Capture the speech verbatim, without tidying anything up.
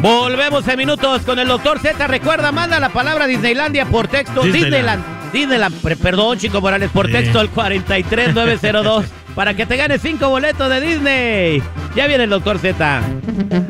Volvemos en minutos con el doctor Z. Recuerda, manda la palabra Disneylandia por texto. Disneyland. Disneyland, Disneyland perdón, Chico Morales, por sí. texto al cuarenta y tres nueve cero dos para que te ganes cinco boletos de Disney. Ya viene el doctor Z.